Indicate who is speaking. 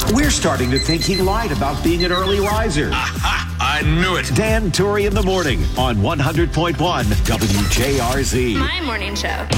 Speaker 1: We're starting to think he lied about being an early riser.
Speaker 2: I knew it.
Speaker 1: Dan Torrey in the morning on 100.1 WJRZ.
Speaker 3: My morning show.